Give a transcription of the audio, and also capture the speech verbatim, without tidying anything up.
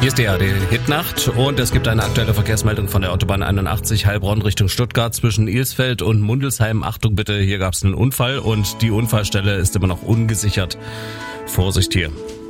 Hier ist die A R D-Hitnacht und es gibt eine aktuelle Verkehrsmeldung von der Autobahn einundachtzig Heilbronn Richtung Stuttgart zwischen Ilsfeld und Mundelsheim. Achtung bitte, hier gab es einen Unfall und die Unfallstelle ist immer noch ungesichert. Vorsicht hier.